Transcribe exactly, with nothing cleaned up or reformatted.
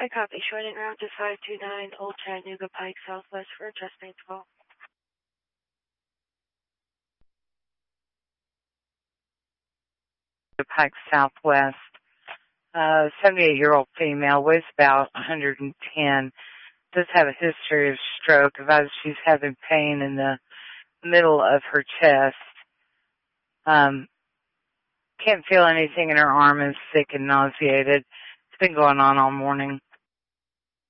I copy. Shorting route to five two nine Old Chattanooga Pike Southwest for adjustment twelve. Pike Southwest. Uh, seventy-eight-year-old female, weighs about one hundred ten. Does have a history of stroke. Advises she's having pain in the middle of her chest. Um, can't feel anything in her arm, is sick and nauseated. It's been going on all morning.